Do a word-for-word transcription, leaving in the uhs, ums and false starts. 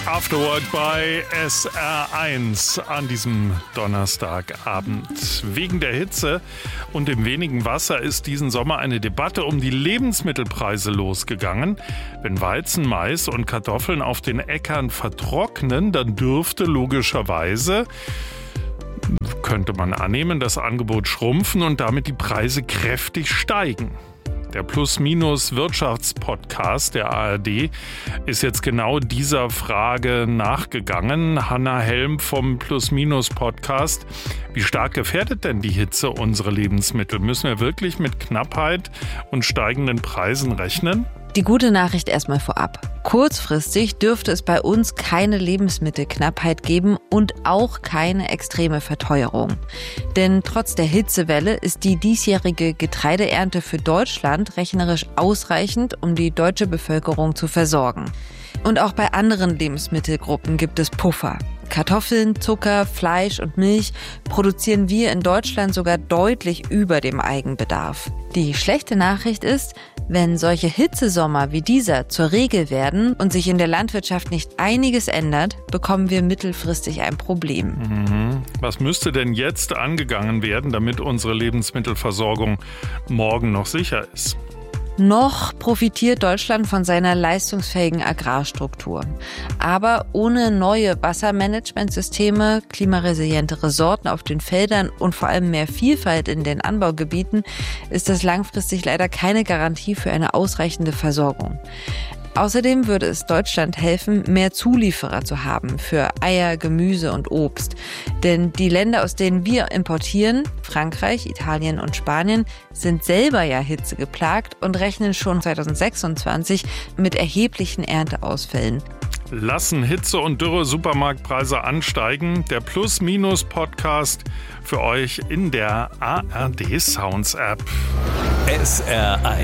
Afterwork bei S R eins an diesem Donnerstagabend. Wegen der Hitze und dem wenigen Wasser ist diesen Sommer eine Debatte um die Lebensmittelpreise losgegangen. Wenn Weizen, Mais und Kartoffeln auf den Äckern vertrocknen, dann dürfte logischerweise, könnte man annehmen, das Angebot schrumpfen und damit die Preise kräftig steigen. Der Plus-Minus-Wirtschaftspodcast der A R D ist jetzt genau dieser Frage nachgegangen. Hanna Helm vom Plus-Minus-Podcast. Wie stark gefährdet denn die Hitze unsere Lebensmittel? Müssen wir wirklich mit Knappheit und steigenden Preisen rechnen? Die gute Nachricht erstmal vorab. Kurzfristig dürfte es bei uns keine Lebensmittelknappheit geben und auch keine extreme Verteuerung. Denn trotz der Hitzewelle ist die diesjährige Getreideernte für Deutschland rechnerisch ausreichend, um die deutsche Bevölkerung zu versorgen. Und auch bei anderen Lebensmittelgruppen gibt es Puffer. Kartoffeln, Zucker, Fleisch und Milch produzieren wir in Deutschland sogar deutlich über dem Eigenbedarf. Die schlechte Nachricht ist, wenn solche Hitzesommer wie dieser zur Regel werden und sich in der Landwirtschaft nicht einiges ändert, bekommen wir mittelfristig ein Problem. Mhm. Was müsste denn jetzt angegangen werden, damit unsere Lebensmittelversorgung morgen noch sicher ist? Noch profitiert Deutschland von seiner leistungsfähigen Agrarstruktur. Aber ohne neue Wassermanagementsysteme, klimaresilientere Sorten auf den Feldern und vor allem mehr Vielfalt in den Anbaugebieten ist das langfristig leider keine Garantie für eine ausreichende Versorgung. Außerdem würde es Deutschland helfen, mehr Zulieferer zu haben für Eier, Gemüse und Obst. Denn die Länder, aus denen wir importieren, Frankreich, Italien und Spanien, sind selber ja hitzegeplagt und rechnen schon zwanzig sechsundzwanzig mit erheblichen Ernteausfällen. Lassen Hitze und Dürre Supermarktpreise ansteigen. Der Plus-Minus-Podcast für euch in der A R D Sounds App. S R eins